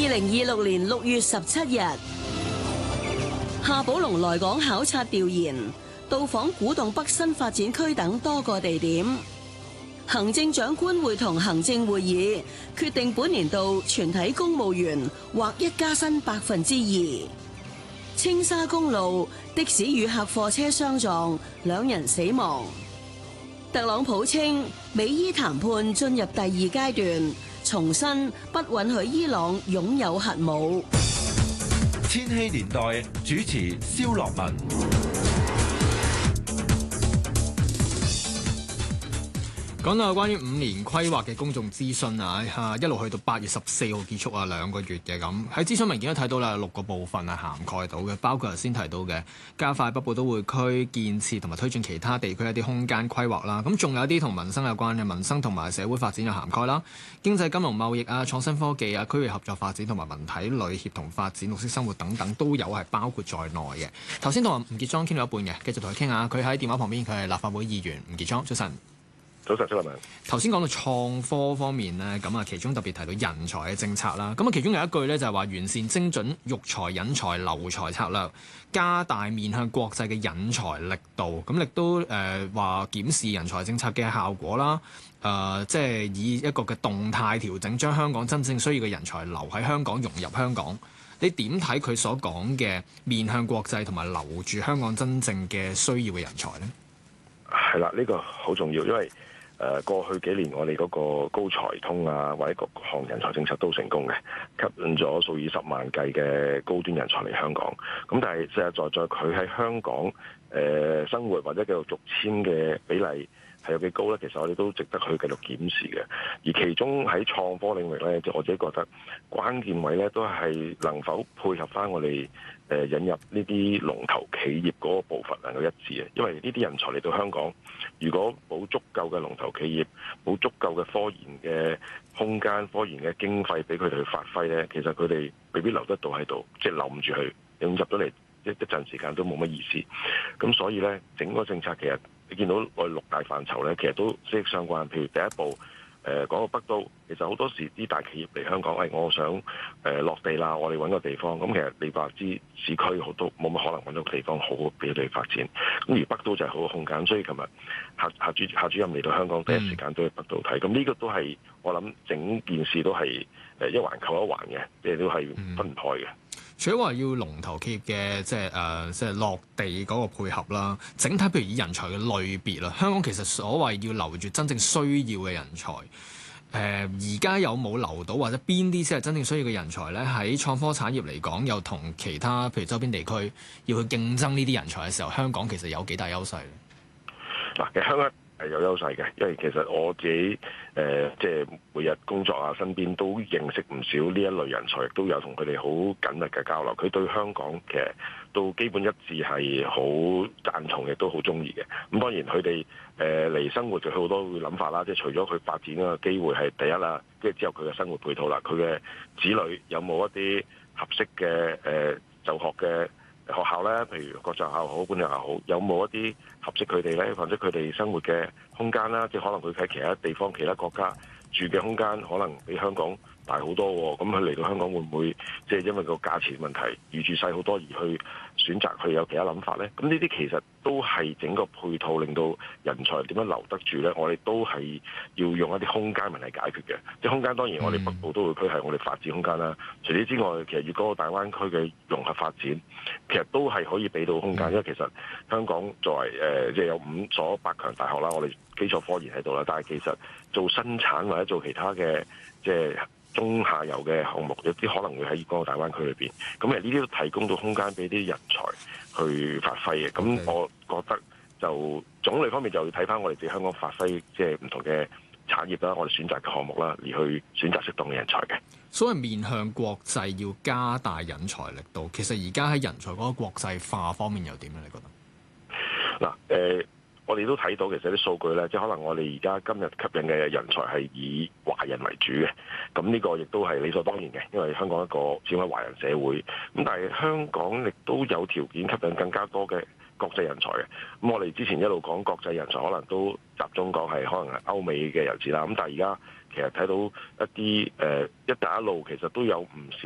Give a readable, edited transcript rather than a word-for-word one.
2026年6月17日，夏寶龍來港考察調研，到訪古洞北新發展區等多個地點。行政長官會同行政會議決定本年度全體公務員劃一加薪2%。青沙公路的士與客貨車相撞，2人死亡。特朗普稱美伊談判進入第2階段，重申不允許伊朗擁有核武。 千禧年代主持蕭樂文。 講到有關於5年規劃嘅公眾諮詢一路去到8月14號結束2個月嘅咁。喺諮詢文件都睇到啦，6個部分涵蓋到嘅，包括頭先提到嘅加快北部都會區建設同埋推進其他地區一啲空間規劃啦。咁仲有一啲同民生有關嘅民生同埋社會發展有涵蓋啦，經濟金融貿易創新科技區域合作發展同埋文體旅協同發展綠色生活等等都有係包括在內嘅。頭先同吳傑莊傾到一半嘅，繼續同佢傾下。佢喺電話旁邊，佢係立法會議員吳傑莊，早晨。 早晨，朱立文。 頭先講到創科方面咧，咁其中特別提到人才嘅政策啦。咁其中有一句咧就係話完善精準育才引才留才策略，加大面向國際嘅引才力度。咁亦都話檢視人才政策嘅效果啦。即係以一個嘅動態調整，將香港真正需要嘅人才留喺香港，融入香港。你點睇佢所講嘅面向國際同埋留住香港真正嘅需要嘅人才呢？ 係啦，呢個好重要，因為過去幾年我哋嗰個高才通或者各項人才政策都成功嘅，吸引咗數以十萬計嘅高端人才嚟香港。咁但係實實在在佢喺香港生活或者繼續續簽嘅比例係有幾高咧？其實我哋都值得去繼續檢視嘅。而其中喺創科領域咧，我自己覺得關鍵位咧都係能否配合翻我哋引入呢啲龍頭企業嗰個步伐能夠一致啊！因為呢啲人才嚟到香港，如果冇足夠嘅龍頭企業，冇足夠嘅科研嘅空間、科研嘅經費俾佢哋去發揮咧，其實佢哋未必留得到喺度，即係留唔住佢，入咗嚟一陣時間都冇乜意思。咁所以咧，整個政策其實你見到我哋6大範疇咧，其實都息息相關。譬如第一步，講到北都，其實好多時啲大企業嚟香港，我想落地啦，我哋揾個地方。咁其實你話知市區好多冇乜可能揾到個地方好俾佢哋發展。咁而北都就係好嘅空間，所以琴日夏主任嚟到香港第一時間都去北都睇。咁呢個都係我諗整件事都係一環扣一環嘅，即係都係分唔開嘅。 除咗話要龍頭企業嘅即係落地嗰個配合啦，整體譬如以人才嘅類別啦，香港其實所謂要留住真正需要嘅人才，而家有冇留到或者邊啲先係真正需要嘅人才咧？喺創科產業嚟講，又同其他譬如周邊地區要去競爭呢啲人才嘅時候，香港其實有幾大優勢咧？嗱， 其實香港係有優勢嘅，因為其實我自己即係每日工作身邊都認識唔少呢一類人才，亦都有同佢哋好緊密嘅交流。佢對香港其實都基本一致係好贊同嘅，都好中意嘅。咁當然佢哋嚟生活就好多諗法啦，即係除咗佢發展嘅機會係第一啦，跟住之後佢嘅生活配套啦，佢嘅子女有冇一啲合適嘅就學嘅學校咧，譬如國際學校好、本地學校好，有冇一啲合適佢哋咧，或者佢哋生活嘅空間啦？即係可能佢喺其他地方、其他國家住嘅空間，可能比香港大好多喎。咁佢嚟到香港會唔會即係因為個價錢問題，預住細好多而去選擇佢有其他諗法咧？咁呢啲其實都係整個配套，令到人才點樣留得住咧？我哋都係要用一啲空間問題解決嘅。即係空間當然我哋北部都會區係我哋發展空間啦。除此之外，其實粵港澳大灣區嘅融合發展，其實都係可以俾到空間。因為其實香港作為即係有5所百強大學啦，我哋基礎科研喺度啦，但係其實做生產或者做其他嘅即係中下游嘅項目，有啲可能會喺粵港澳大灣區裏邊。咁呢啲都提供到空間俾啲人才去發揮嘅。咁我覺得就種類方面就要睇翻我哋自己香港發揮即係唔同嘅產業啦，我哋選擇嘅項目啦，而去選擇適當嘅人才嘅。 所謂面向國際要加大引才力度，其實而家喺人才嗰個國際化方面又點咧？你覺得？ 嗱，我哋都睇到其實啲數據咧，即係可能我哋而家今日吸引嘅人才係以華人為主嘅，咁呢個亦都係理所當然嘅，因為香港一個始終係華人社會。咁但係香港亦都有條件吸引更加多嘅國際人才嘅。咁我哋之前一路講國際人才，可能都集中講係可能係歐美嘅人士啦。咁但係而家其實睇到一啲一帶一路其實都有唔少